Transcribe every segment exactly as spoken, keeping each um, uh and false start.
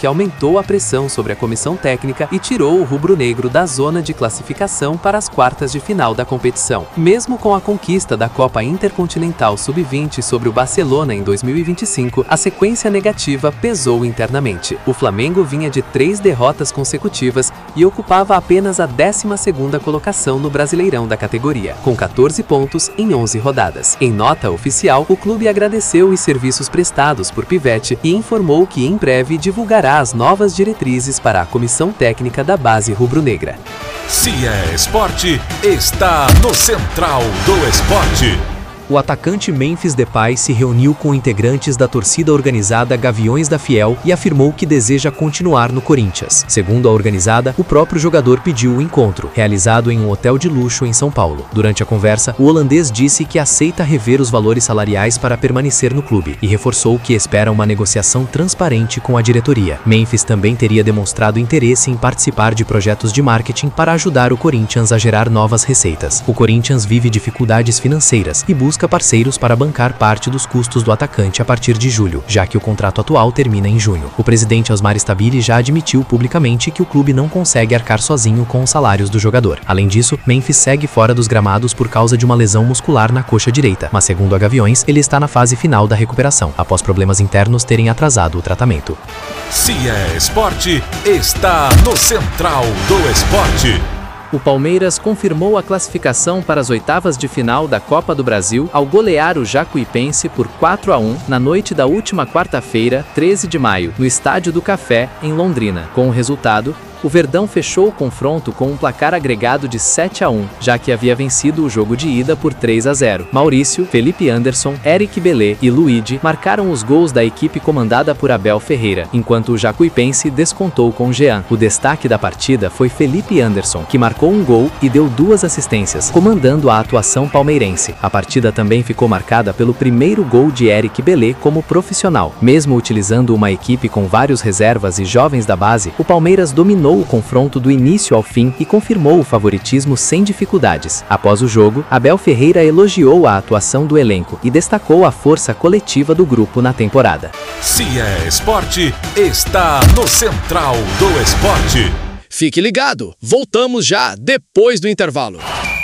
que aumentou a pressão sobre a comissão técnica e tirou o rubro-negro da zona de classificação para as quartas de final da competição. Mesmo com a conquista da Copa Intercontinental sub vinte sobre o Barcelona em dois mil e vinte e cinco, a sequência negativa pesou internamente. O Flamengo vinha de três derrotas consecutivas e ocupava apenas a décima segunda colocação no Brasileirão da categoria, com quatorze pontos em onze rodadas. Em nota oficial, o clube agradeceu os serviços prestados por Pivete e informou que em breve divulgará as novas diretrizes para a comissão técnica da base rubro-negra. Se é esporte, está no Central do Esporte. O atacante Memphis Depay se reuniu com integrantes da torcida organizada Gaviões da Fiel e afirmou que deseja continuar no Corinthians. Segundo a organizada, o próprio jogador pediu o encontro, realizado em um hotel de luxo em São Paulo. Durante a conversa, o holandês disse que aceita rever os valores salariais para permanecer no clube e reforçou que espera uma negociação transparente com a diretoria. Memphis também teria demonstrado interesse em participar de projetos de marketing para ajudar o Corinthians a gerar novas receitas. O Corinthians vive dificuldades financeiras e busca parceiros para bancar parte dos custos do atacante a partir de julho, já que o contrato atual termina em junho. O presidente Osmar Stabile já admitiu publicamente que o clube não consegue arcar sozinho com os salários do jogador. Além disso, Memphis segue fora dos gramados por causa de uma lesão muscular na coxa direita, mas segundo a Gaviões, ele está na fase final da recuperação, após problemas internos terem atrasado o tratamento. Se é esporte, está no Central do Esporte. O Palmeiras confirmou a classificação para as oitavas de final da Copa do Brasil ao golear o Jacuipense por quatro a um na noite da última quarta-feira, treze de maio, no Estádio do Café, em Londrina. Com o resultado, o Verdão fechou o confronto com um placar agregado de sete a um, já que havia vencido o jogo de ida por três a zero. Maurício, Felipe Anderson, Eric Belê e Luigi marcaram os gols da equipe comandada por Abel Ferreira, enquanto o Jacuipense descontou com Jean. O destaque da partida foi Felipe Anderson, que marcou um gol e deu duas assistências, comandando a atuação palmeirense. A partida também ficou marcada pelo primeiro gol de Eric Belê como profissional. Mesmo utilizando uma equipe com vários reservas e jovens da base, o Palmeiras dominou o confronto do início ao fim e confirmou o favoritismo sem dificuldades. Após o jogo, Abel Ferreira elogiou a atuação do elenco e destacou a força coletiva do grupo na temporada. Se é esporte, está no Central do Esporte. Fique ligado, voltamos já depois do intervalo.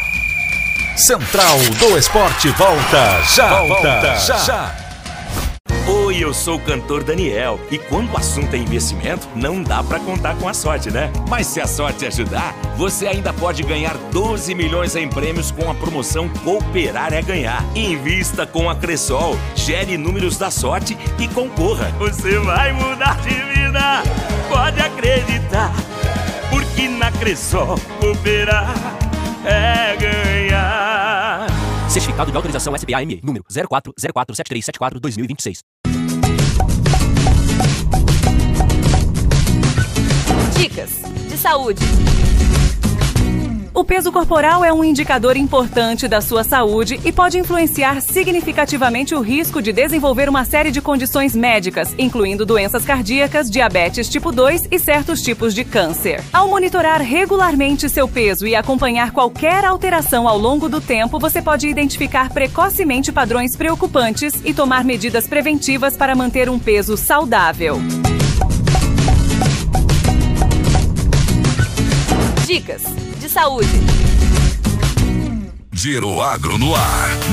Central do Esporte volta já, volta já. já. Oi, eu sou o cantor Daniel e quando o assunto é investimento, não dá pra contar com a sorte, né? Mas se a sorte ajudar, você ainda pode ganhar doze milhões em prêmios com a promoção Cooperar é Ganhar. Invista com a Cressol, gere números da sorte e concorra. Você vai mudar de vida, pode acreditar, porque na Cressol Cooperar é ganhar. Certificado de autorização S P A M E, número zero quatro zero quatro sete três sete quatro barra dois mil e vinte e seis. Dicas de saúde. O peso corporal é um indicador importante da sua saúde e pode influenciar significativamente o risco de desenvolver uma série de condições médicas, incluindo doenças cardíacas, diabetes tipo dois e certos tipos de câncer. Ao monitorar regularmente seu peso e acompanhar qualquer alteração ao longo do tempo, você pode identificar precocemente padrões preocupantes e tomar medidas preventivas para manter um peso saudável. Dicas de saúde. Giro Agro no ar.